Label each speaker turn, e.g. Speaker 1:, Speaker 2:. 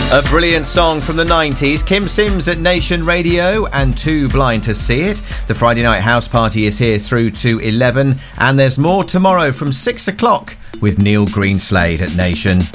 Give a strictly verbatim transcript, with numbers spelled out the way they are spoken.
Speaker 1: A brilliant song from the nineties. Kim Sims at Nation Radio and Too Blind to See It. The Friday Night House Party is here through to eleven, and there's more tomorrow from six o'clock with Neil Greenslade at Nation.